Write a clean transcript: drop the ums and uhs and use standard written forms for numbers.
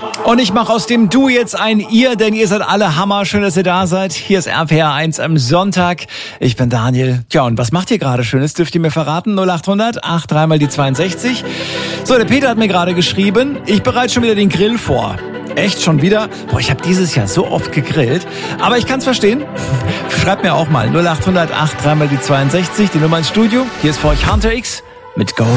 Und ich mache aus dem Du jetzt ein Ihr, denn ihr seid alle Hammer. Schön, dass ihr da seid. Hier ist RPR 1 am Sonntag. Ich bin Daniel. Tja, und was macht ihr gerade Schönes? Dürft ihr mir verraten? 0800 83 mal die 62. So, der Peter hat mir gerade geschrieben, ich bereite schon wieder den Grill vor. Echt schon wieder? Boah, ich habe dieses Jahr so oft gegrillt. Aber ich kann's verstehen. Schreibt mir auch mal 0800 83 mal die 62, die Nummer ins Studio. Hier ist für euch Hunter X mit Go.